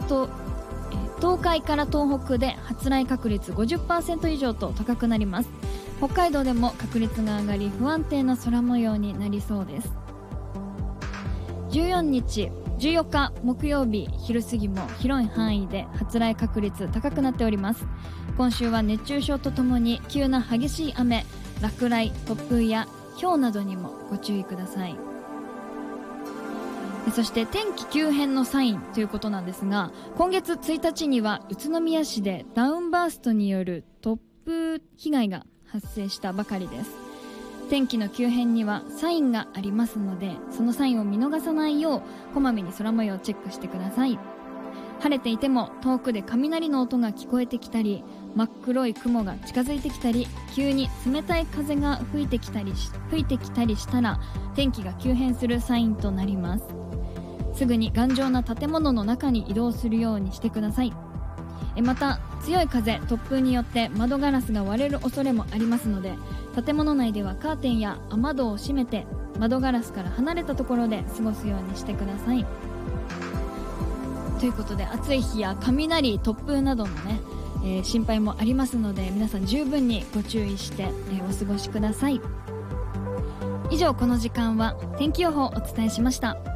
東海から東北で発雷確率 50% 以上と高くなります。北海道でも確率が上がり不安定な空模様になりそうです。14日木曜日昼過ぎも広い範囲で発雷確率高くなっております。今週は熱中症とともに急な激しい雨、落雷、突風や雹などにもご注意ください。そして天気急変のサインということなんですが、今月1日には宇都宮市でダウンバーストによる突風被害が発生したばかりです。天気の急変にはサインがありますので、そのサインを見逃さないようこまめに空模様をチェックしてください。晴れていても遠くで雷の音が聞こえてきたり、真っ黒い雲が近づいてきたり、急に冷たい風が吹いてきたりしたら天気が急変するサインとなります。すぐに頑丈な建物の中に移動するようにしてください。また強い風、突風によって窓ガラスが割れる恐れもありますので、建物内ではカーテンや雨戸を閉めて窓ガラスから離れたところで過ごすようにしてください。ということで、暑い日や雷、突風などのね、心配もありますので、皆さん十分にご注意して、お過ごしください。以上、この時間は天気予報をお伝えしました。